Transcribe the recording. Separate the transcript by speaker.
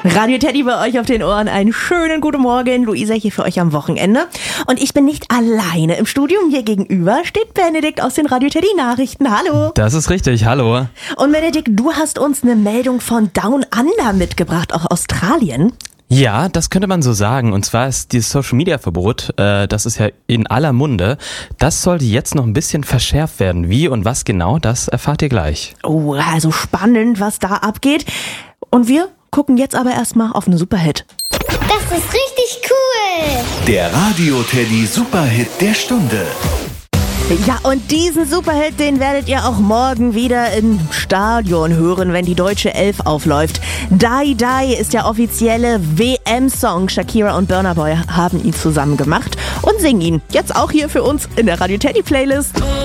Speaker 1: Radio Teddy bei euch auf den Ohren. Einen schönen guten Morgen. Luisa hier für euch am Wochenende. Und ich bin nicht alleine im Studio. Mir gegenüber steht Benedikt aus den Radio Teddy Nachrichten. Hallo.
Speaker 2: Das ist richtig, hallo.
Speaker 1: Und Benedikt, du hast uns eine Meldung von Down Under mitgebracht, auch Australien.
Speaker 2: Ja, das könnte man so sagen. Und zwar ist dieses Social-Media-Verbot, das ist ja in aller Munde, das sollte jetzt noch ein bisschen verschärft werden. Wie und was genau, das erfahrt ihr gleich.
Speaker 1: Oh, also spannend, was da abgeht. Und wir gucken jetzt aber erstmal auf einen Superhit.
Speaker 3: Das ist richtig cool.
Speaker 4: Der Radio Teddy Superhit der Stunde.
Speaker 1: Ja, und diesen Superhit, den werdet ihr auch morgen wieder im Stadion hören, wenn die deutsche Elf aufläuft. Die Die ist der offizielle WM-Song. Shakira und Burna Boy haben ihn zusammen gemacht und singen ihn jetzt auch hier für uns in der Radio Teddy Playlist.